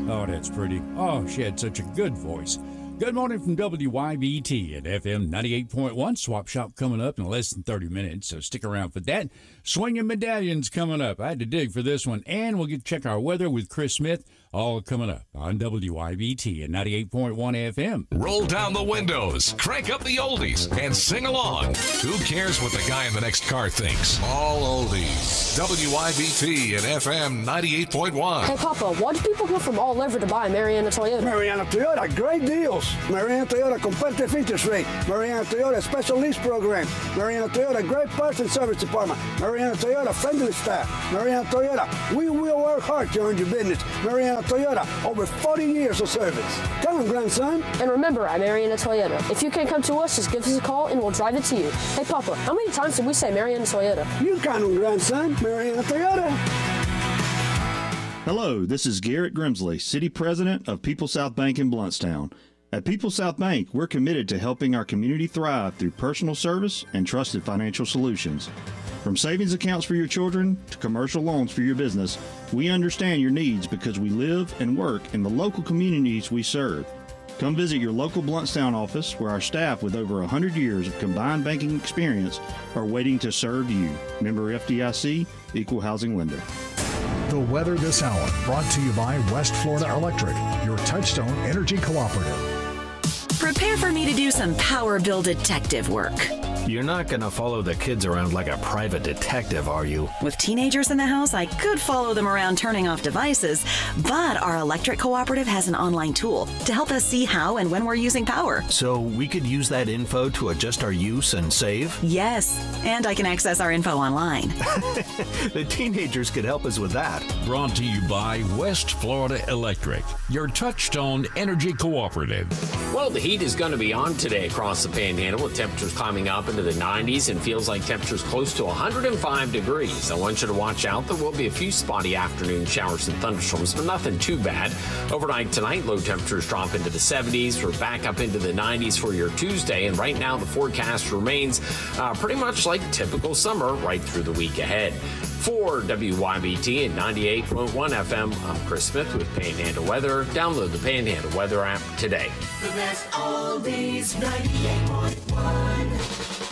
Oh, that's pretty. Oh, she had such a good voice. Good morning from WYBT at FM 98.1. Swap Shop coming up in less than 30 minutes, so stick around for that. Swinging Medallions coming up. I had to dig for this one. And we'll get to check our weather with Chris Smith, all coming up on WYBT at 98.1 FM. Roll down the windows, crank up the oldies, and sing along. Who cares what the guy in the next car thinks? All oldies. WYBT and FM 98.1. Hey, Papa, why do people go from all over to buy Mariana Toyota? Mariana Toyota, great deals. Mariana Toyota competitive interest rate. Mariana Toyota special lease program. Mariana Toyota great parts and service department. Mariana Toyota friendly staff. Mariana Toyota, we will work hard to earn your business. Mariana Toyota, over 40 years of service. Come on, grandson. And remember, at Mariana Toyota, if you can't come to us, just give us a call and we'll drive it to you. Hey, Papa, how many times did we say Mariana Toyota? You count on, grandson. Mariana Toyota. Hello, this is Garrett Grimsley, City President of People South Bank in Bluntstown. At People South Bank, we're committed to helping our community thrive through personal service and trusted financial solutions. From savings accounts for your children to commercial loans for your business, we understand your needs because we live and work in the local communities we serve. Come visit your local Bluntstown office where our staff with over 100 years of combined banking experience are waiting to serve you. Member FDIC, Equal Housing Lender. The weather this hour brought to you by West Florida Electric, your Touchstone Energy Cooperative. Prepare for me to do some Power Bill detective work. You're not going to follow the kids around like a private detective, are you? With teenagers in the house, I could follow them around turning off devices, but our electric cooperative has an online tool to help us see how and when we're using power. So we could use that info to adjust our use and save? Yes, and I can access our info online. The teenagers could help us with that. Brought to you by West Florida Electric, your Touchstone Energy Cooperative. Well, the heat is going to be on today across the Panhandle with temperatures climbing up into the 90s and feels like temperatures close to 105 degrees. I want you to watch out. There will be a few spotty afternoon showers and thunderstorms, but nothing too bad. Overnight tonight, low temperatures drop into the 70s. We're back up into the 90s for your Tuesday, and right now the forecast remains pretty much like typical summer right through the week ahead. For WYBT at 98.1 FM, I'm Chris Smith with Panhandle Weather. Download the Panhandle Weather app today. The best oldies, 98.1.